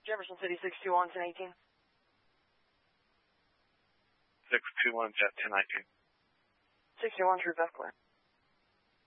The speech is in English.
Jefferson City 621, 1018. 621, Jet 1019. 621, True Beth Clear.